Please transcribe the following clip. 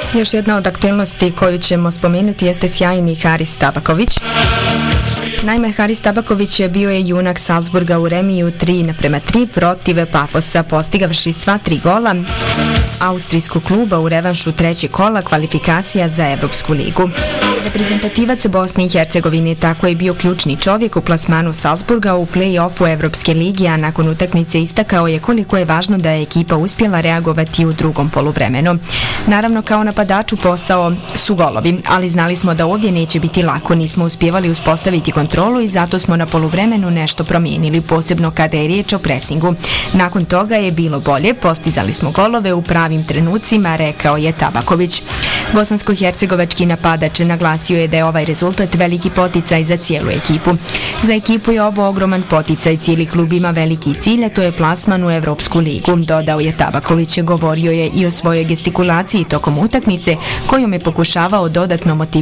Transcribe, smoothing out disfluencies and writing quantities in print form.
Još jedna od aktualnosti koju ćemo spomenuti jeste sjajni Haris Tabaković. Naime, Haris Tabaković bio je junak Salzburga u remiju 3:3 protiv Pafosa, postigavši sva 3 gola austrijskog kluba u revanšu trećeg kola kvalifikacija za Evropsku ligu. Reprezentativac Bosne i Hercegovine tako je bio ključni čovjek u plasmanu Salzburga u play-offu Evropske ligi, a nakon utakmice istakao je koliko je važno da je ekipa uspjela reagovati u drugom poluvremenu. Naravno, kao napadaču posao su golovi, ali znali smo da ovdje neće biti lako, nismo uspjevali uspostaviti kontrolu i zato smo na poluvremenu nešto promijenili, posebno kada je riječ o presingu. Nakon toga je bilo bolje, postizali smo golove u pravim trenucima, rekao je Tabaković. Bosansko-hercegovački napadač naglasio je da je ovaj rezultat veliki poticaj za cijelu ekipu. Za ekipu je ovo ogroman poticaj, cijeli klub ima veliki cilj, a to je plasman u Evropsku ligu, dodao je Tabaković. Govorio je i o svojoj gestikulaciji tokom utakmice, kojom je pokušavao dodatno motivirati